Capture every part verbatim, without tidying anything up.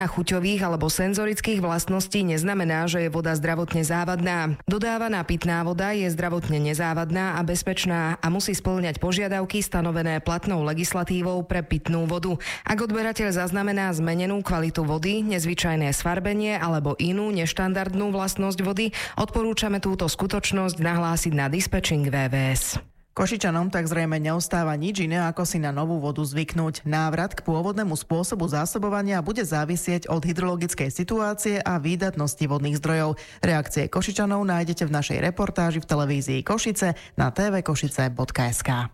chuťových alebo senzorických vlastností neznamená, že je voda zdravotne závadná. Dodávaná pitná voda je zdravotne nezávadná a bezpečná a musí spĺňať požiadavky stanovené platnou legislatívou pre pitnú vodu. Ak odberateľ zaznamená zmenenú kvalitu vody, nezvyčajné sfarbenie alebo inú neštandardnú vlastnosť vody, odporúčame túto skutočnosť nahlásiť na dispečing vé vé es. Košičanom tak zrejme neostáva nič iné, ako si na novú vodu zvyknúť. Návrat k pôvodnému spôsobu zásobovania bude závisieť od hydrologickej situácie a výdatnosti vodných zdrojov. Reakcie Košičanov nájdete v našej reportáži v televízii Košice na té vé košice bodka es ká.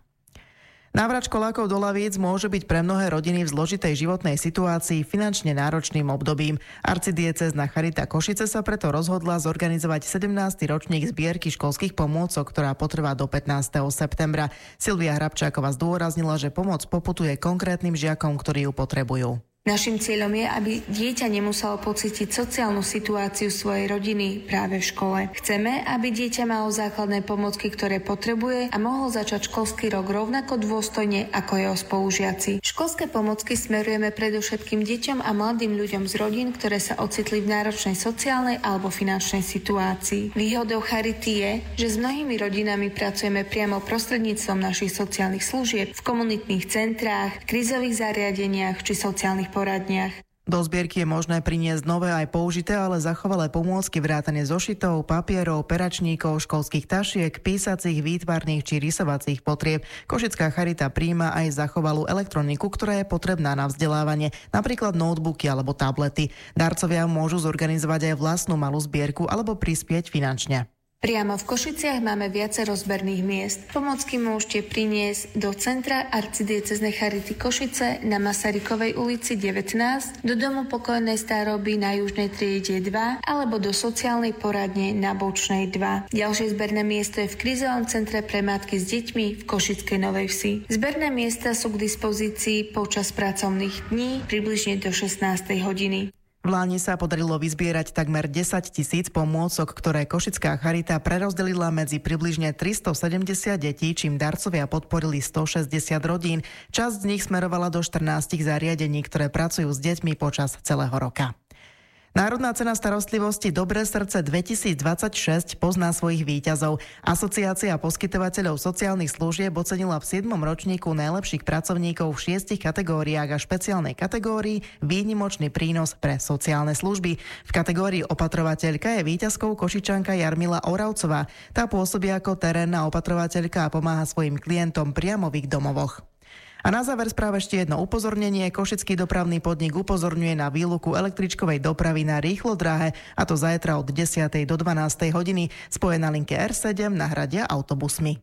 Návrat školákov do lavíc môže byť pre mnohé rodiny v zložitej životnej situácii finančne náročným obdobím. Arcidiecézna Charita Košice sa preto rozhodla zorganizovať sedemnásty ročník zbierky školských pomôcok, ktorá potrvá do pätnásteho septembra. Silvia Hrabčáková zdôraznila, že pomoc poputuje konkrétnym žiakom, ktorí ju potrebujú. Naším cieľom je, aby dieťa nemuselo pocítiť sociálnu situáciu svojej rodiny práve v škole. Chceme, aby dieťa malo základné pomocky, ktoré potrebuje a mohlo začať školský rok rovnako dôstojne ako jeho spolužiaci. Školské pomocky smerujeme predovšetkým deťom a mladým ľuďom z rodín, ktoré sa ocitli v náročnej sociálnej alebo finančnej situácii. Výhodou Charity je, že s mnohými rodinami pracujeme priamo prostredníctvom našich sociálnych služieb v komunitných centrách, krízových zariadeniach či sociálnych poradniach. Do zbierky je možné priniesť nové aj použité, ale zachovalé pomôcky vrátane zošitov, papierov, peračníkov, školských tašiek, písacích, výtvarných či rysovacích potrieb. Košická Charita prijíma aj zachovalú elektroniku, ktorá je potrebná na vzdelávanie, napríklad notebooky alebo tablety. Darcovia môžu zorganizovať aj vlastnú malú zbierku alebo prispieť finančne. Priamo v Košiciach máme viacero zberných miest. Pomocky môžete priniesť do centra Arcidiecéznej Charity Košice na Masarykovej ulici devätnásť, do domu pokojnej staroby na Južnej triede dva alebo do sociálnej poradne na Bočnej dva. Ďalšie zberné miesto je v krízovom centre pre matky s deťmi v Košickej Novej Vsi. Zberné miesta sú k dispozícii počas pracovných dní približne do šestnástej hodiny. V Láni sa podarilo vyzbierať takmer desať tisíc pomôcok, ktoré Košická Charita prerozdelila medzi približne tristosedemdesiat detí, čím darcovia podporili stošesťdesiat rodín. Časť z nich smerovala do štrnástich zariadení, ktoré pracujú s deťmi počas celého roka. Národná cena starostlivosti Dobré srdce dvetisícdvadsaťšesť pozná svojich víťazov. Asociácia poskytovateľov sociálnych služieb ocenila v siedmom ročníku najlepších pracovníkov v šiestich kategóriách a špeciálnej kategórii výnimočný prínos pre sociálne služby. V kategórii opatrovateľka je víťazkou Košičanka Jarmila Oravcová. Tá pôsobí ako terénna opatrovateľka a pomáha svojim klientom priamo v ich domovoch. A na záver správe ešte jedno upozornenie. Košický dopravný podnik upozorňuje na výluku električkovej dopravy na rýchlo dráhe, a to zajtra od desiatej do dvanástej hodiny. Spoje na linke er sedem nahradia autobusmi.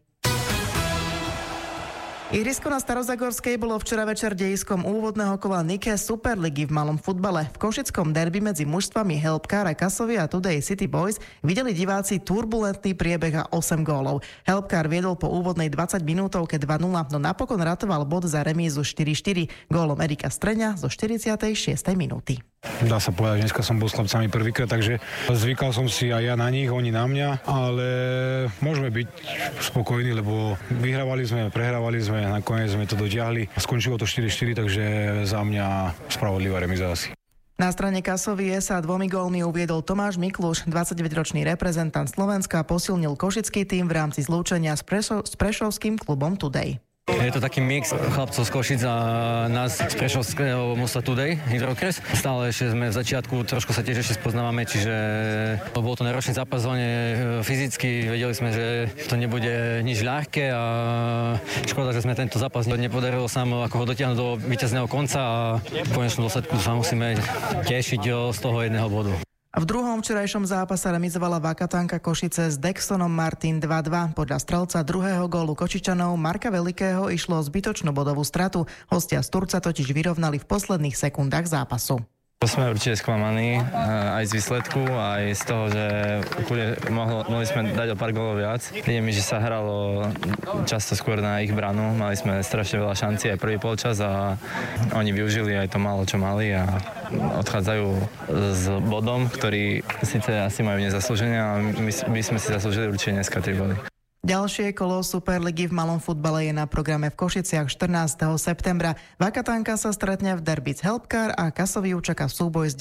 Ihrisko na Starozagorskej bolo včera večer dejiskom úvodného kola Nike Superligy v malom futbale. V košickom derby medzi mužstvami Helpcar a Kasovia a Today City Boys videli diváci turbulentný priebeh a osem gólov. Helpcar viedol po úvodnej dvadsať minútovke dva nula, no napokon ratoval bod za remízu štyri štyri gólom Erika Streňa zo štyridsiatej šiestej minúty. Dá sa povedať, že dneska som bol s chlapcami prvýkrát, takže zvykal som si aj ja na nich, oni na mňa, ale môžeme byť spokojní, lebo vyhrávali sme, prehrávali sme, nakoniec sme to dotiahli. Skončilo to štyri štyri, takže za mňa spravodlivá remíza asi. Na strane Kasovie sa dvomi gólmi uviedol Tomáš Mikluš, dvadsaťdeväťročný reprezentant Slovenska, posilnil košický tím v rámci zlúčenia s, Prešo- s prešovským klubom Today. Je to taký mix chlapcov z Košic a nás z prešovského mosta Today, Hydrokres. Stále ešte sme v začiatku, trošku sa tiež ešte spoznávame, čiže bol to náročný zápas fyzicky. Vedeli sme, že to nebude nič ľahké a škoda, že sme tento zápas nepodarilo sa nám ako ho dotiahnuť do víťazného konca a v konečnom dôsledku sa musíme tešiť z toho jedného bodu. V druhom včerajšom zápase remizovala Vakatánka Košice s Dexonom Martin dva dva. Podľa strelca druhého gólu Košičanov Marka Velikého išlo o zbytočnú bodovú stratu. Hostia z Turca totiž vyrovnali v posledných sekundách zápasu. Sme určite sklamaní aj z výsledku, aj z toho, že mohli, mohli sme dať o pár gólov viac. Príde mi, že sa hralo často skôr na ich branu. Mali sme strašne veľa šancí aj prvý polčas a oni využili aj to málo, čo mali a odchádzajú s bodom, ktorý síce asi majú nezaslúženie, ale my by sme si zaslúžili určite dneska tri body. Ďalšie kolo Superligy v malom futbale je na programe v Košiciach štrnásteho septembra. Vakatánka sa stretne v derby s Helpcar a Kasoviu čaká súboj s